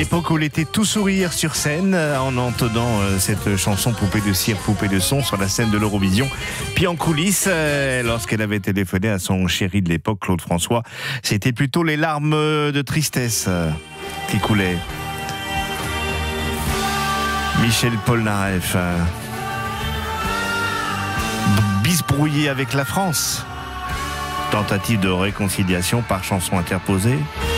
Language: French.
l'époque où elle était tout sourire sur scène en entendant cette chanson Poupée de cire, poupée de son sur la scène de l'Eurovision. Puis en coulisses, lorsqu'elle avait téléphoné à son chéri de l'époque, Claude François, c'était plutôt les larmes de tristesse qui coulaient. Michel Polnareff, bisbrouillé avec la France. Tentative de réconciliation par chanson interposée.